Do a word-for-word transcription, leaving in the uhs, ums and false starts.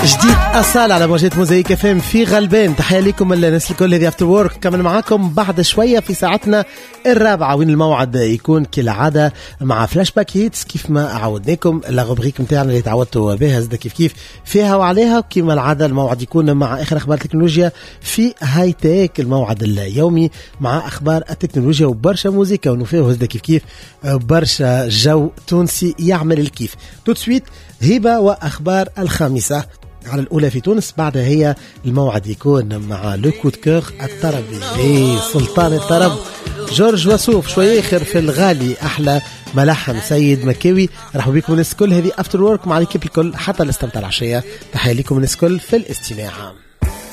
جديد أصال على موجات موزايك اف ام في غلبان. تحية لكم الناس الكل. هذه افتر وورك كمان معاكم بعد شوية في ساعتنا الرابعة، وين الموعد يكون كالعادة مع فلاش باك هيتس كيف ما عودناكم. الغبريك متاعنا اللي تعودتوا بها زاد كيف كيف فيها وعليها، وكما العادة الموعد يكون مع آخر أخبار التكنولوجيا في هاي تيك، الموعد اليومي مع أخبار التكنولوجيا وبرشا موزيكا ونوفيه زاد كيف كيف برشا جو تونسي يعمل الكيف. توت سويت هبة وأخبار الخامسة على الأولى في تونس، بعدها هي الموعد يكون مع لو كود كور الطربي. إيه سلطان الطرب جورج وسوف شوية آخر في الغالي أحلى ملحن سيد مكاوي. رحبوا بكم الناس الكل. هذه افتر وورك مع الكيب الكل حتى الاستمتاع العشية. تحية لكم الناس الكل في الاستماع.